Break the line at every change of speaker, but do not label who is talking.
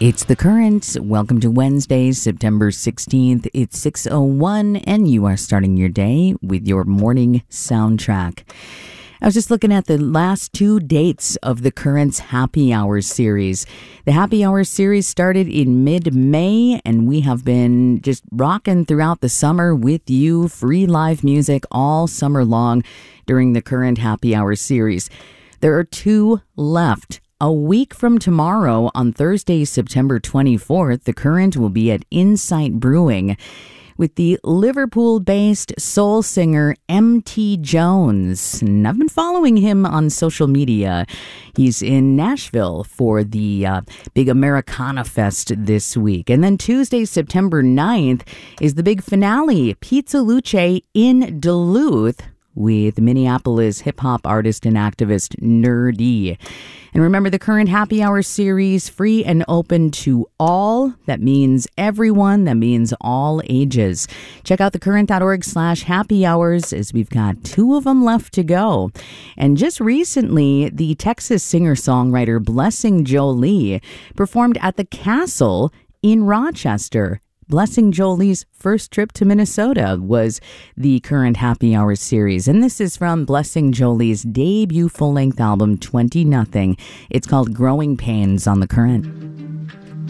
It's The Current. Welcome to Wednesday, September 16th. It's 6:01 and you are starting your day with your morning soundtrack. I was just looking at the last two dates of The Current's Happy Hours series. The Happy Hours series started in mid-May, and we have been just rocking throughout the summer with you. Free live music all summer long during The Current Happy Hours series. There are two left. A week from tomorrow, on Thursday, September 24th, The Current will be at Insight Brewing with the Liverpool-based soul singer M.T. Jones. And I've been following him on social media. He's in Nashville for the big Americana Fest this week. And then Tuesday, September 9th, is the big finale, Pizza Luce in Duluth, with Minneapolis hip-hop artist and activist Nerdy. And remember, The Current Happy Hour series, free and open to all. That means everyone. That means all ages. Check out thecurrent.org/happy hours, as we've got two of them left to go. And just recently, the Texas singer-songwriter Blessing Jolie performed at the Castle in Rochester. Blessing Jolie's first trip to Minnesota was the Current Happy Hour series. And this is from Blessing Jolie's debut full-length album, 20 Nothing. It's called Growing Pains on The Current.